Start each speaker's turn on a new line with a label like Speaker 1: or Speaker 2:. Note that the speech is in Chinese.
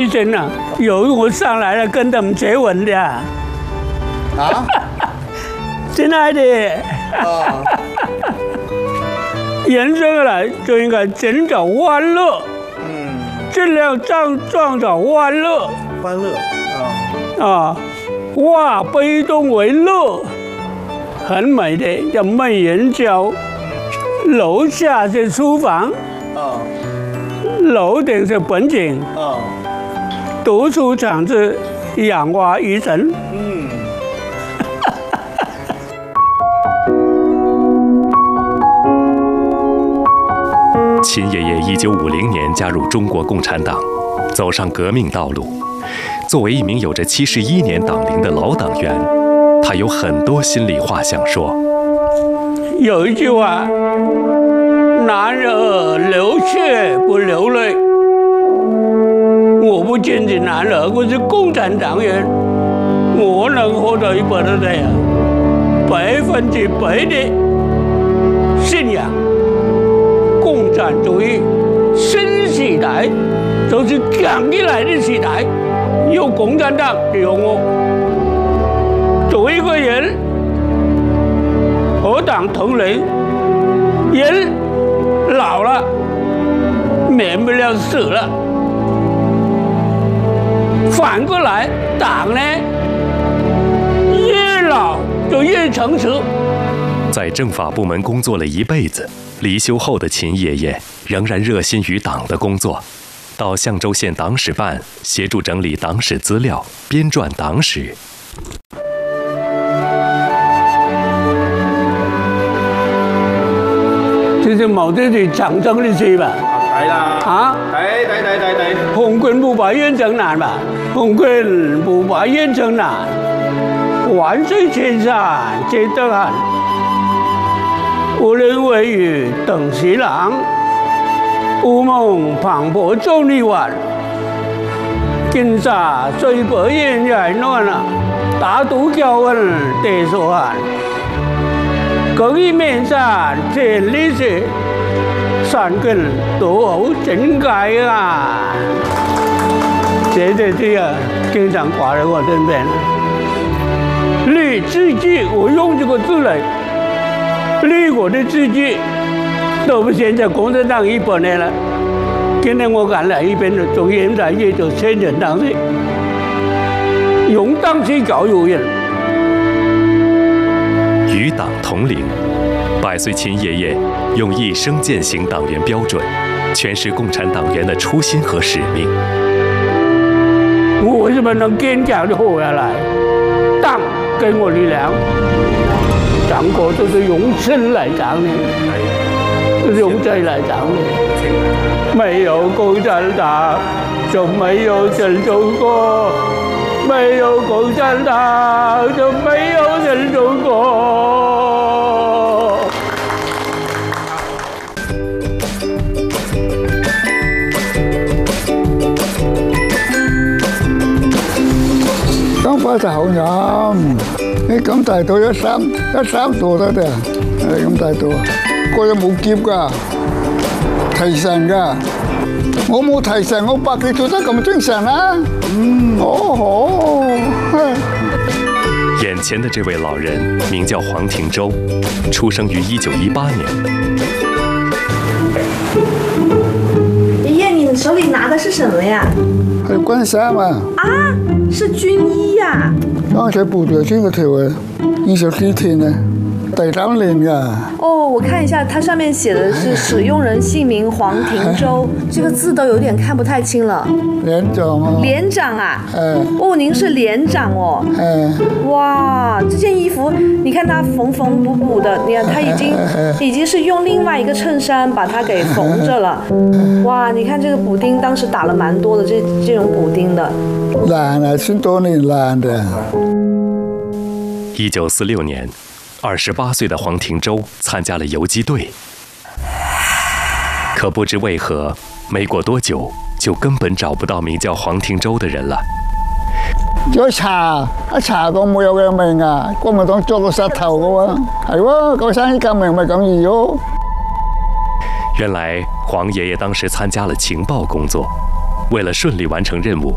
Speaker 1: 生啊，有我上来了跟他们接吻的。啊？亲爱的。人生来就应该寻找欢乐，尽量创造欢乐。
Speaker 2: 欢乐
Speaker 1: 化悲痛为乐，很美的叫美人蕉。楼下是书房，楼顶是本景，读书场是养花怡神。
Speaker 3: 秦爷爷1950年加入中国共产党，走上革命道路。作为一名有着71年党龄的老党员，他有很多心里话想说。
Speaker 1: 有一句话：男儿流血不流泪。我不仅仅男儿，我是共产党员，我能活到100岁啊，100%的信仰。共产主义新时代就是强起来的时代，有共产党就有我。做一个人，何党同龄，人老了免不了死了。反过来，党呢，越老就越成熟。
Speaker 3: 在政法部门工作了一辈子。离休后的秦爷爷仍然热心于党的工作，到象州县党史办协助整理党史资料，编撰党史。
Speaker 1: 这是毛主席长征的事吧？
Speaker 2: 係啦。
Speaker 1: 啊？
Speaker 2: 對。
Speaker 1: 紅軍不把冤城難吧？紅軍不把冤城難，萬水千山皆得閒。無論為雨等時郎，烏夢磅礴眾力頑。金沙水泊煙來暖啊，大渡橋溫地所寒。各一面山千里雪，山根多好真解啊！这句啊，经常挂在我身边。立志记，我用这个字来。立我的志记，到现在共产党100年了。今天我赶来一边的，从现在也就千人党的，勇当其搞有人。
Speaker 3: 与党同龄，100岁秦爷爷用一生践行党员标准，诠释共产党员的初心和使命。
Speaker 1: 我为什么能坚强地活下来？党给我力量。党国都是用身来长的，都是用ใจ来长的。没有共产党就没有新中国，没有共产党就没有新中国。
Speaker 4: 當花就好飲，你咁大肚一三度得嘅，係咁大肚，個又冇夾㗎，提神㗎。我冇提神，我百幾做得咁精神啊！
Speaker 3: 眼前的这位老人名叫黄庭洲，出生于1918年。
Speaker 5: 爷爷，你手里拿的是什么呀？
Speaker 4: 係軍衫啊！
Speaker 5: 啊，是軍衣呀！
Speaker 4: 剛才部隊穿嗰條啊，20幾天啊，第3年㗎。
Speaker 5: 哦，我看一下，它上面寫的是使用人姓名黃庭洲，這個字都有點看不太清了。
Speaker 4: 連長啊！
Speaker 5: 連長啊！哦，您是連長哦。哇，這件衣服，你看它縫補補的，你看它已經是用另外一個襯衫把它給縫着了。哇，你看這個補丁當時打了蠻多的這種補丁的。
Speaker 4: 爛啊，穿多年爛的。
Speaker 3: 1946年，28歲的黃庭洲參加了游擊隊，可不知為何，沒過多久就根本找不到名叫黃庭洲的人了。
Speaker 4: 再查一查過冇有嘅命啊！國民黨捉個殺頭嘅喎，係喎，個生意革命咪咁易咯。
Speaker 3: 原來黃爺爺當時參加了情報工作，為了順利完成任務，